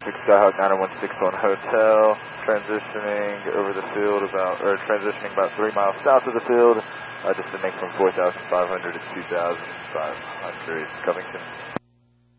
Skyhawk 9161 Hotel, transitioning over the field transitioning about 3 miles south of the field, descending from 4,500 to 2,500, Covington.